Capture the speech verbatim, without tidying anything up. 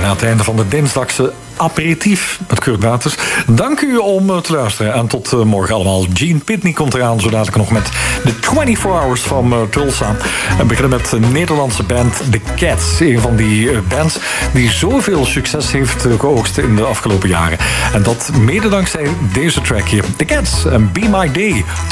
aan het einde van de dinsdagse aperitief met Kurt Bates. Dank u om te luisteren en tot uh, morgen allemaal. Gene Pitney komt eraan, zo dadelijk nog met de vierentwintig Hours van uh, Tulsa. En beginnen met de Nederlandse band The Cats. Een van die uh, bands die zoveel succes heeft uh, geoogst in de afgelopen jaren. En dat mede dankzij deze track hier. The Cats en Be My Day.